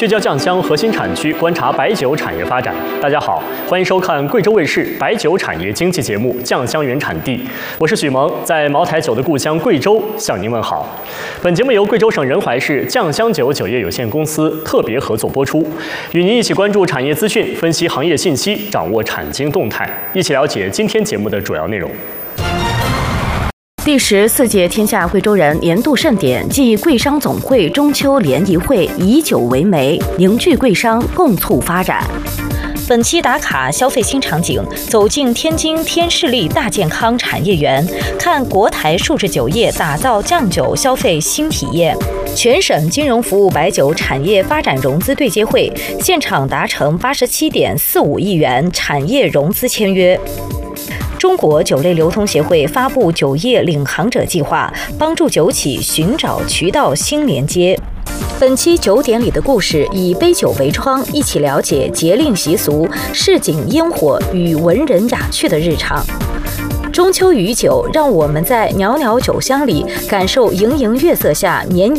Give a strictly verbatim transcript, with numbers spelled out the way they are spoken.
聚焦酱香核心产区，观察白酒产业发展。大家好，欢迎收看贵州卫视白酒产业经济节目《酱香原产地》，我是许萌，在茅台酒的故乡贵州向您问好。本节目由贵州省仁怀市酱香酒酒业有限公司特别合作播出，与您一起关注产业资讯，分析行业信息，掌握产经动态，一起了解今天节目的主要内容。 第十四届天下贵州人年度盛典暨贵商总会中秋联谊会以酒为媒，凝聚贵商，共促发展。本期打卡消费新场景，走进天津天士力大健康产业园，看国台数字酒业打造酱酒消费新体验。全省金融服务白酒产业发展融资对接会现场达成八十七点四五亿元产业融资签约。中国酒类流通协会发布酒业领航者计划，帮助酒企寻找渠道新连接。本期酒典里的故事以杯酒为窗，一起了解节令习俗、市井烟火与文人雅趣的日常。中秋与酒，让我们在袅袅酒香里感受盈盈月色下绵